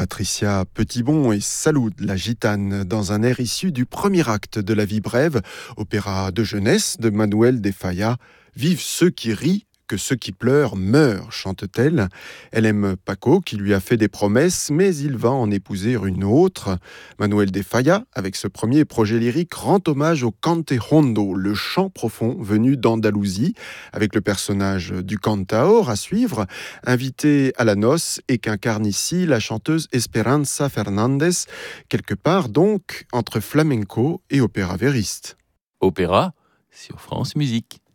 Patricia Petitbon et Salud la gitane dans un air issu du premier acte de La vie brève, opéra de jeunesse de Manuel de Falla. Vive ceux qui rient, que ceux qui pleurent meurent, chante-t-elle. Elle aime Paco qui lui a fait des promesses, mais il va en épouser une autre. Manuel de Falla, avec ce premier projet lyrique, rend hommage au cante hondo, le chant profond venu d'Andalousie, avec le personnage du cantaor à suivre, invité à la noce et qu'incarne ici la chanteuse Esperanza Fernandez, quelque part donc entre flamenco et opéra veriste. Opéra sur France Musique.